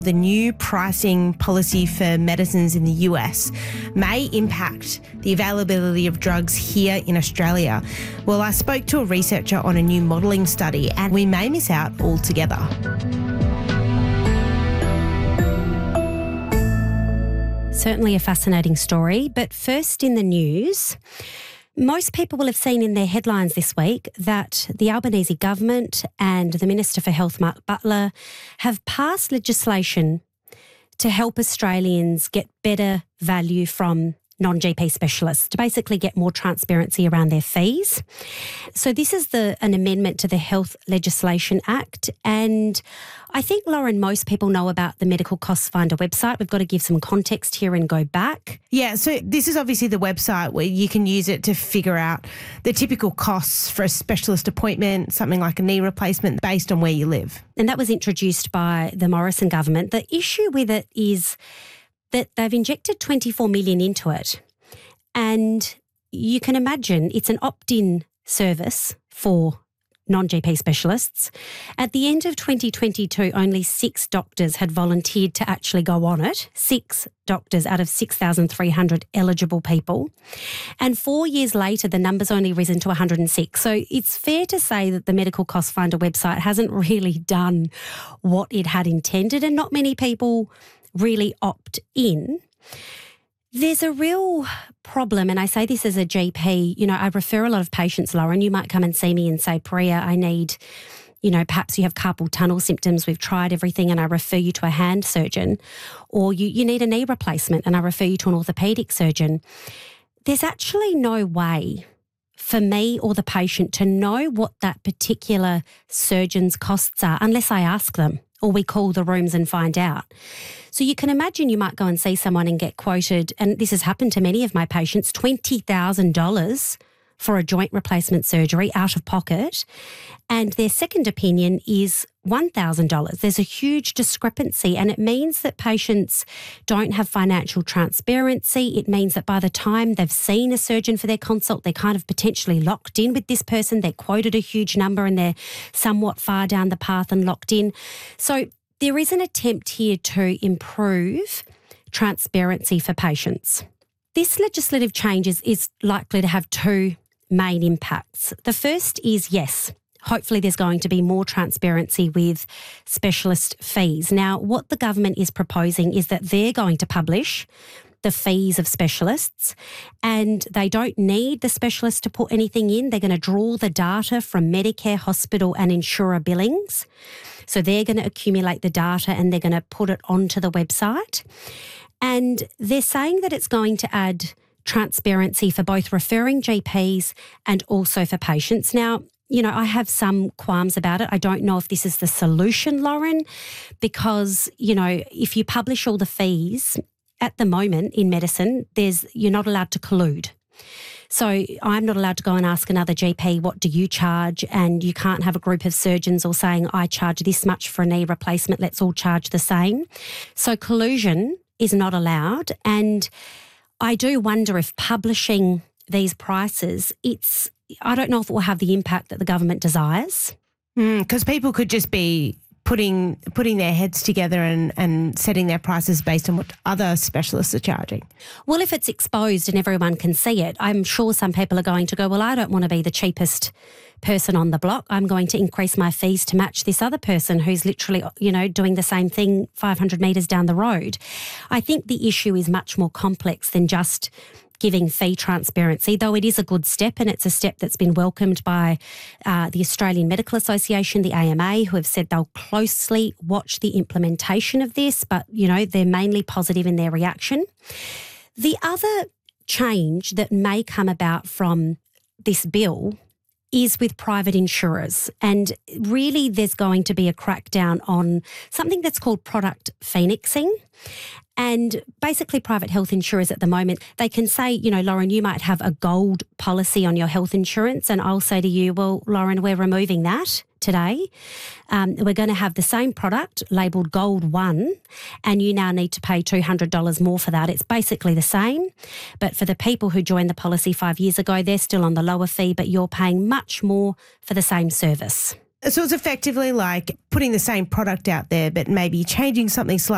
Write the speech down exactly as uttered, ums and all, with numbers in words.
The new pricing policy for medicines in the U S may impact the availability of drugs here in Australia. Well, I spoke to a researcher on a new modelling study and we may miss out altogether. Certainly a fascinating story, but first in the news, most people will have seen in their headlines this week that the Albanese government and the Minister for Health, Mark Butler, have passed legislation to help Australians get better value from non-G P specialists, to basically get more transparency around their fees. So this is the an amendment to the Health Legislation Act, and I think, Lauren, most people know about the Medical Costs Finder website. We've got to give some context here and go back. Yeah, so this is obviously the website where you can use it to figure out the typical costs for a specialist appointment, something like a knee replacement, based on where you live. And that was introduced by the Morrison government. The issue with it is that they've injected twenty-four million dollars into it. And you can imagine it's an opt-in service for non-G P specialists. At the end of twenty twenty-two, only six doctors had volunteered to actually go on it, six doctors out of six thousand three hundred eligible people. And four years later, the number's only risen to one hundred six. So it's fair to say that the Medical Cost Finder website hasn't really done what it had intended, and not many people really opt in. There's a real problem, and I say this as a G P, you know, I refer a lot of patients, Lauren. You might come and see me and say, Priya, I need, you know, perhaps you have carpal tunnel symptoms, we've tried everything and I refer you to a hand surgeon, or you, you need a knee replacement and I refer you to an orthopaedic surgeon. There's actually no way for me or the patient to know what that particular surgeon's costs are unless I ask them, or we call the rooms and find out. So you can imagine you might go and see someone and get quoted, and this has happened to many of my patients, twenty thousand dollars for a joint replacement surgery out of pocket, and their second opinion is one thousand dollars. There's a huge discrepancy, and it means that patients don't have financial transparency. It means that by the time they've seen a surgeon for their consult, they're kind of potentially locked in with this person. They're quoted a huge number and they're somewhat far down the path and locked in. So there is an attempt here to improve transparency for patients. This legislative change is, is likely to have two main impacts. The first is, yes, hopefully there's going to be more transparency with specialist fees. Now, what the government is proposing is that they're going to publish the fees of specialists, and they don't need the specialist to put anything in. They're going to draw the data from Medicare, hospital and insurer billings. So they're going to accumulate the data and they're going to put it onto the website. And they're saying that it's going to add transparency for both referring G Ps and also for patients. Now, you know, I have some qualms about it. I don't know if this is the solution, Lauren, because, you know, if you publish all the fees at the moment in medicine, there's you're not allowed to collude. So I'm not allowed to go and ask another G P, what do you charge? And you can't have a group of surgeons all saying, I charge this much for a knee replacement, let's all charge the same. So collusion is not allowed. And I do wonder if publishing these prices, it's, I don't know if it will have the impact that the government desires. Because mm, people could just be putting putting their heads together and, and setting their prices based on what other specialists are charging. Well, if it's exposed and everyone can see it, I'm sure some people are going to go, well, I don't want to be the cheapest person on the block. I'm going to increase my fees to match this other person who's literally, you know, doing the same thing five hundred metres down the road. I think the issue is much more complex than just giving fee transparency, though it is a good step, and it's a step that's been welcomed by uh, the Australian Medical Association, the A M A, who have said they'll closely watch the implementation of this, but, you know, they're mainly positive in their reaction. The other change that may come about from this bill is with private insurers. And really there's going to be a crackdown on something that's called product phoenixing. And basically private health insurers at the moment, they can say, you know, Lauren, you might have a gold policy on your health insurance, and I'll say to you, well, Lauren, we're removing that today. Um, we're going to have the same product labelled Gold One, and you now need to pay two hundred dollars more for that. It's basically the same, but for the people who joined the policy five years ago, they're still on the lower fee, but you're paying much more for the same service. So it's effectively like putting the same product out there, but maybe changing something slightly